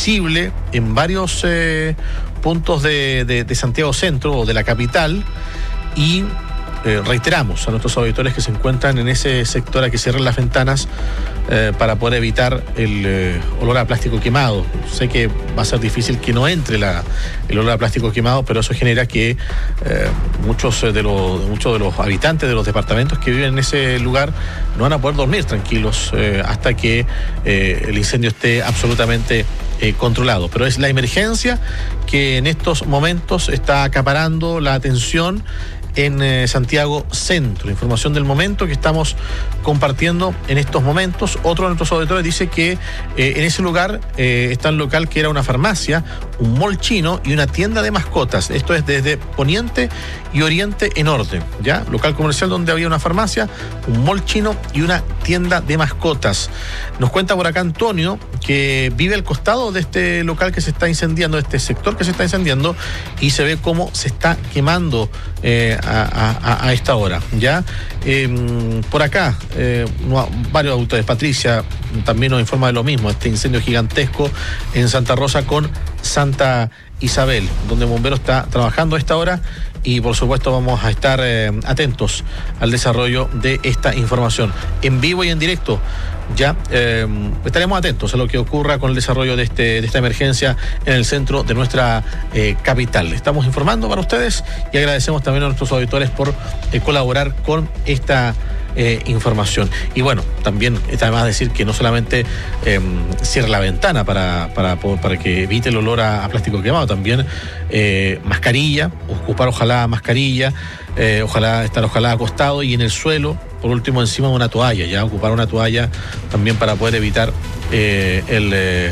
visible en varios puntos de Santiago Centro o de la capital, y reiteramos a nuestros auditores que se encuentran en ese sector a que cierren las ventanas para poder evitar el olor a plástico quemado. Sé que va a ser difícil que no entre el olor a plástico quemado, pero eso genera que muchos de los habitantes de los departamentos que viven en ese lugar no van a poder dormir tranquilos hasta que el incendio esté absolutamente controlado. Pero es la emergencia que en estos momentos está acaparando la atención en Santiago Centro. Información del momento que estamos compartiendo en estos momentos. Otro de nuestros auditores dice que en ese lugar está el local que era una farmacia, un mall chino y una tienda de mascotas. Esto es desde Poniente y Oriente en orden, ¿ya? Local comercial donde había una farmacia, un mall chino y una tienda de mascotas. Nos cuenta por acá Antonio que vive al costado de este local que se está incendiando, de este sector que se está incendiando, y se ve cómo se está quemando a esta hora, ¿ya? Por acá, varios autores. Patricia también nos informa de lo mismo, este incendio gigantesco en Santa Rosa con Santa Isabel, donde Bomberos está trabajando a esta hora, y por supuesto vamos a estar atentos al desarrollo de esta información en vivo y en directo. Ya estaremos atentos a lo que ocurra con el desarrollo de esta emergencia en el centro de nuestra capital. Estamos informando para ustedes y agradecemos también a nuestros auditores por colaborar con esta información. Y bueno, también está de más decir que no solamente cierre la ventana para que evite el olor a plástico quemado, también mascarilla, ocupar ojalá mascarilla, ojalá acostado y en el suelo, por último encima de una toalla, ya ocupar una toalla también para poder evitar el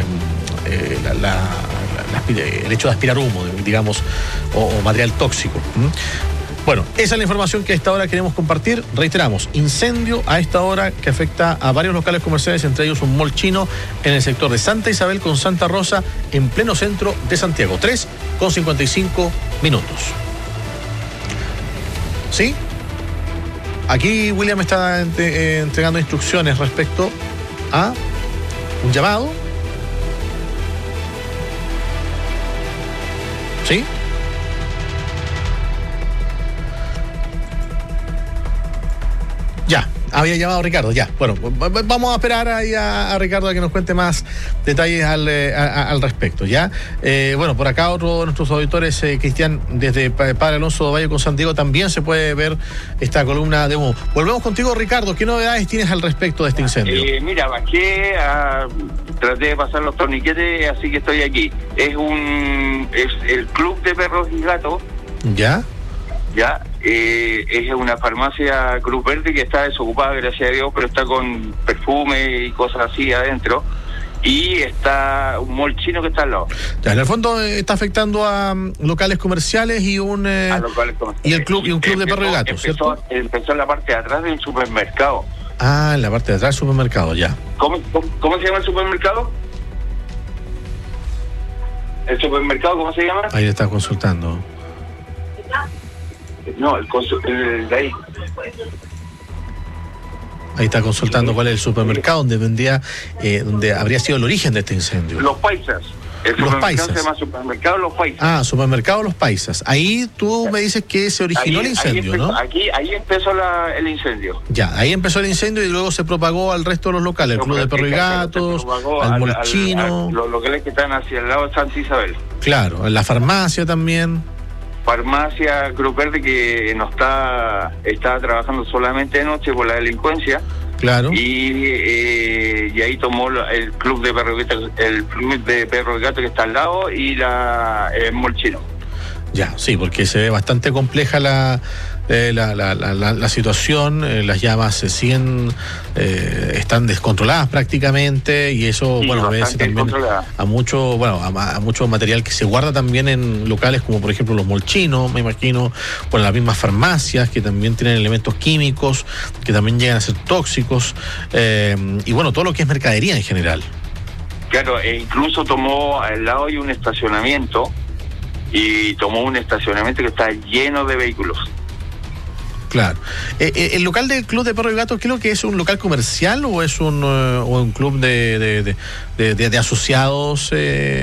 hecho de aspirar humo, digamos, o material tóxico. Bueno, esa es la información que a esta hora queremos compartir. Reiteramos, incendio a esta hora que afecta a varios locales comerciales, entre ellos un mall chino en el sector de Santa Isabel con Santa Rosa, en pleno centro de Santiago. 3:55. ¿Sí? Aquí William está entregando instrucciones respecto a un llamado. ¿Sí? Ya, había llamado a Ricardo, ya. Bueno, vamos a esperar ahí a Ricardo a que nos cuente más detalles al respecto, ¿ya? Bueno, por acá otro de nuestros auditores, Cristian, desde Padre Alonso de Valle con San Diego, también se puede ver esta columna de humo. Volvemos contigo, Ricardo. ¿Qué novedades tienes al respecto de este incendio? Mira, bajé, traté de pasar los torniquetes, así que estoy aquí. Es el Club de Perros y Gatos. ¿Ya? Ya, es una farmacia Cruz Verde que está desocupada, gracias a Dios, pero está con perfume y cosas así adentro. Y está un mall chino que está al lado. Ya, en el fondo está afectando a locales comerciales y locales comerciales. Y un club de perros y gatos, ¿cierto? Empezó en la parte de atrás del supermercado. Ah, en la parte de atrás del supermercado, ya. ¿Cómo se llama el supermercado? ¿El supermercado cómo se llama? Ahí le está consultando. No, el de ahí. Ahí está consultando cuál es el supermercado donde habría sido el origen de este incendio. Los Paisas. Los Paisas. Se llama Supermercado Los Paisas. Ah, Supermercado Los Paisas. Ahí tú me dices que se originó el incendio, ¿no? Ahí empezó el incendio. Ya, ahí empezó el incendio y luego se propagó al resto de los locales, el Club de Perros y Gatos, al mall chino. Los locales que están hacia el lado de Santa Isabel. Claro, en la farmacia también. Farmacia Cruz Verde que no está trabajando solamente de noche por la delincuencia. Claro. Y ahí tomó el Club de Perros y Gatos que está al lado y el mall chino. Ya, sí, porque se ve bastante compleja la situación, las llamas se siguen, están descontroladas prácticamente, y eso, sí, bueno, obedece también a mucho material que se guarda también en locales como por ejemplo los molchinos, me imagino, o en las mismas farmacias que también tienen elementos químicos que también llegan a ser tóxicos, y bueno, todo lo que es mercadería en general. Claro, e incluso tomó al lado hay un estacionamiento, y tomó un estacionamiento que está lleno de vehículos. Claro. ¿El local del Club de Perros y Gatos creo que es un local comercial o es un club de asociados,